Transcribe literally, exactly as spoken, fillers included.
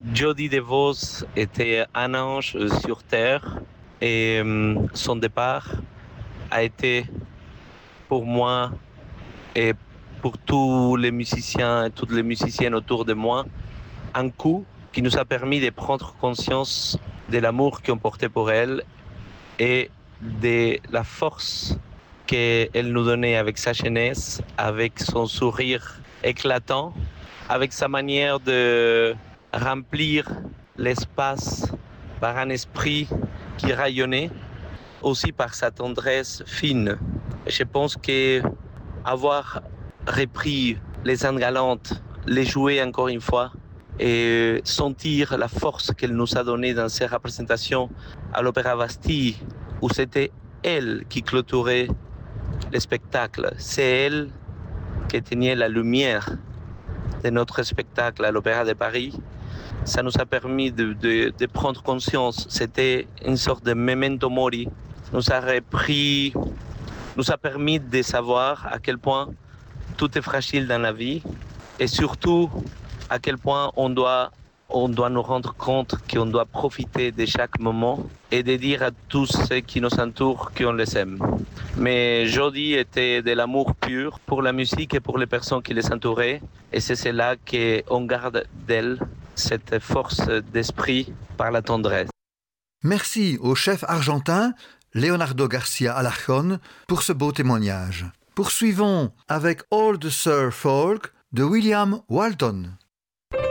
Jody DeVos était un ange sur Terre et euh, son départ a été pour moi et pour tous les musiciens et toutes les musiciennes autour de moi un coup qui nous a permis de prendre conscience de l'amour qu'on portait pour elle et de la force qu'elle nous donnait avec sa jeunesse, avec son sourire éclatant, avec sa manière de remplir l'espace par un esprit qui rayonnait, aussi par sa tendresse fine. Je pense qu'avoir repris les Indes galantes, les jouer encore une fois et sentir la force qu'elle nous a donnée dans ses représentations à l'Opéra Bastille, où c'était elle qui clôturait le spectacle. C'est elle qui tenait la lumière de notre spectacle à l'Opéra de Paris. Ça nous a permis de, de, de prendre conscience. C'était une sorte de memento mori. Nous a repris, nous a permis de savoir à quel point tout est fragile dans la vie et surtout à quel point on doit, on doit nous rendre compte qu'on doit profiter de chaque moment et de dire à tous ceux qui nous entourent qu'on les aime. Mais Jody était de l'amour pur pour la musique et pour les personnes qui les entouraient et c'est cela qu'on garde d'elle, cette force d'esprit par la tendresse. Merci au chef argentin Leonardo Garcia Alarcón pour ce beau témoignage. Poursuivons avec All the Sir Folk de William Walton.